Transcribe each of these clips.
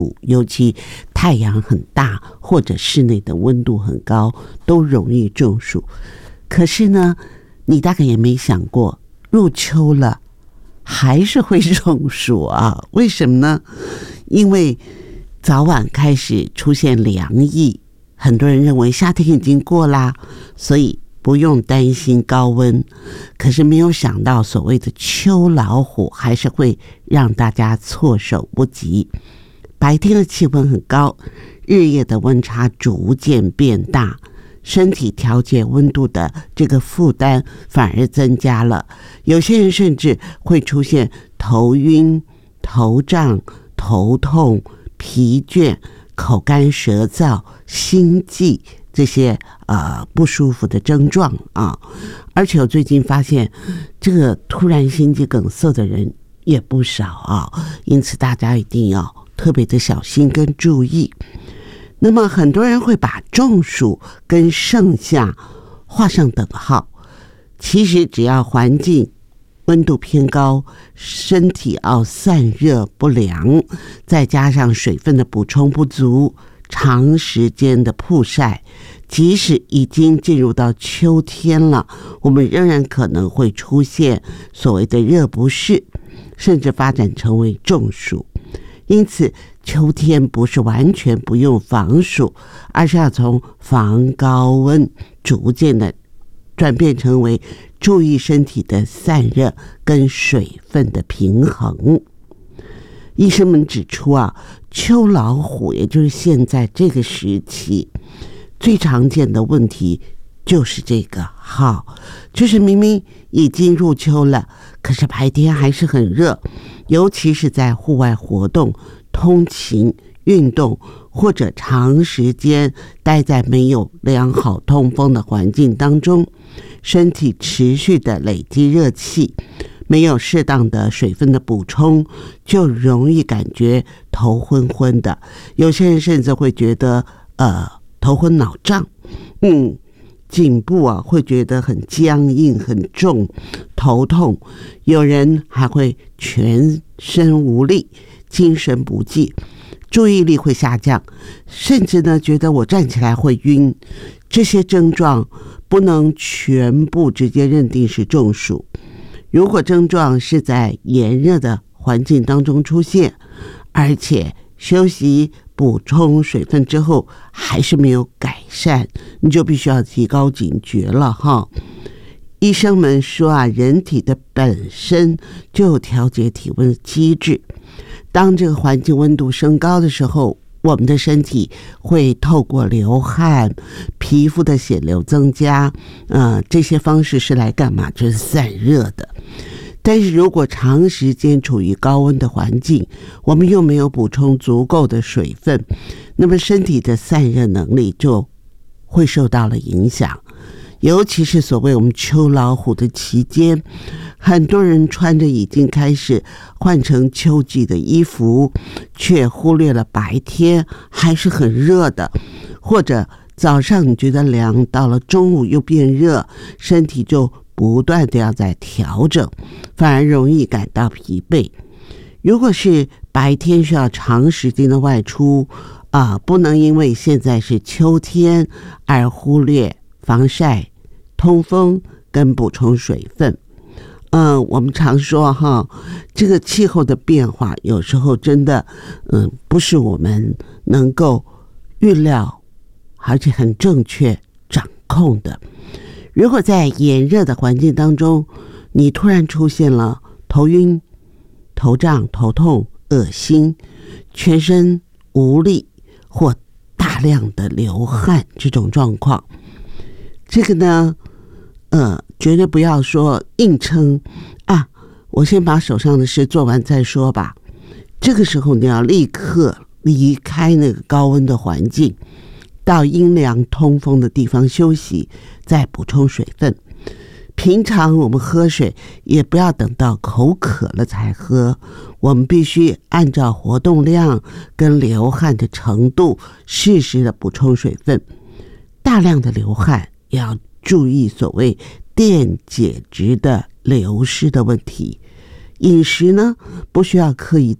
尤其太阳很大或者室内的温度很高，都容易中暑。可是呢，你大概也没想过，入秋了还是会中暑啊？为什么呢？因为早晚开始出现凉意，很多人认为夏天已经过啦，所以不用担心高温。可是没有想到，所谓的秋老虎还是会让大家措手不及。白天的气温很高，日夜的温差逐渐变大，身体调节温度的这个负担反而增加了。有些人甚至会出现头晕、头胀、头痛、疲倦、口干舌燥、心悸这些不舒服的症状啊。而且我最近发现，这个突然心肌梗塞的人也不少啊，因此大家一定要特别的小心跟注意。那么很多人会把中暑跟盛夏画上等号，其实只要环境温度偏高，身体散热不良，再加上水分的补充不足，长时间的曝晒，即使已经进入到秋天了，我们仍然可能会出现所谓的热不适，甚至发展成为中暑。因此秋天不是完全不用防暑，而是要从防高温逐渐的转变成为注意身体的散热跟水分的平衡。医生们指出秋老虎也就是现在这个时期最常见的问题就是这个就是明明已经入秋了，可是白天还是很热，尤其是在户外活动、通勤、运动或者长时间待在没有良好通风的环境当中，身体持续的累积热气，没有适当的水分的补充，就容易感觉头昏昏的。有些人甚至会觉得头昏脑胀，颈部会觉得很僵硬很重，头痛，有人还会全身无力，精神不济，注意力会下降，甚至呢觉得我站起来会晕。这些症状不能全部直接认定是中暑。如果症状是在炎热的环境当中出现，而且休息补充水分之后还是没有改善，你就必须要提高警觉了医生们说人体的本身就有调节体温的机制，当这个环境温度升高的时候，我们的身体会透过流汗、皮肤的血流增加，这些方式是来干嘛？就是散热的。但是如果长时间处于高温的环境，我们又没有补充足够的水分，那么身体的散热能力就会受到了影响。尤其是所谓我们秋老虎的期间，很多人穿着已经开始换成秋季的衣服，却忽略了白天还是很热的，或者早上你觉得凉，到了中午又变热，身体就不断的要在调整，反而容易感到疲惫。如果是白天需要长时间的外出不能因为现在是秋天而忽略防晒、通风跟补充水分。我们常说这个气候的变化有时候真的不是我们能够预料而且很正确掌控的。如果在炎热的环境当中，你突然出现了头晕、头胀、头痛、恶心、全身无力或大量的流汗这种状况，这个呢绝对不要说硬撑我先把手上的事做完再说吧。这个时候你要立刻离开那个高温的环境，到阴凉通风的地方休息，再补充水分。平常我们喝水也不要等到口渴了才喝，我们必须按照活动量跟流汗的程度适时的补充水分。大量的流汗也要注意所谓电解质的流失的问题。饮食呢，不需要刻意的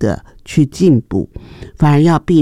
去进补，反而要避